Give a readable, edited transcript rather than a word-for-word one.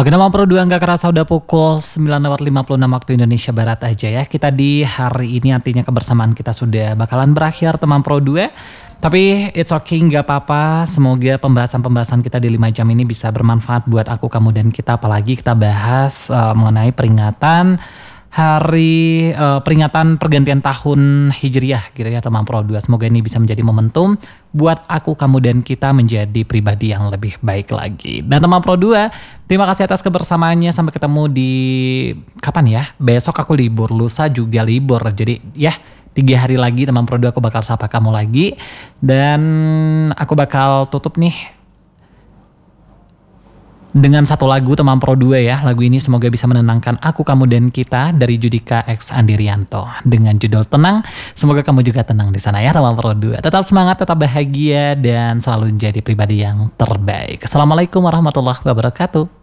Oke, Teman Pro 2 nggak kerasa udah pukul 9.56 waktu Indonesia Barat aja ya. Kita di hari ini artinya kebersamaan kita sudah bakalan berakhir Teman Pro 2. Tapi it's okay, nggak apa-apa. Semoga pembahasan-pembahasan kita di 5 jam ini bisa bermanfaat buat aku, kamu, dan kita. Apalagi kita bahas mengenai peringatan pergantian tahun Hijriah gitu ya Teman Pro 2. Semoga ini bisa menjadi momentum buat aku, kamu, dan kita menjadi pribadi yang lebih baik lagi. Dan Teman Pro 2, terima kasih atas kebersamaannya. Sampai ketemu di kapan ya? Besok aku libur, lusa juga libur. Jadi ya 3 hari lagi Teman Pro 2 aku bakal sapa kamu lagi. Dan aku bakal tutup nih dengan satu lagu Teman Pro 2 ya. Lagu ini semoga bisa menenangkan aku, kamu, dan kita dari Judika X Andirianto dengan judul Tenang. Semoga kamu juga tenang di sana ya Teman Pro 2. Tetap semangat, tetap bahagia, dan selalu menjadi pribadi yang terbaik. Assalamualaikum warahmatullahi wabarakatuh.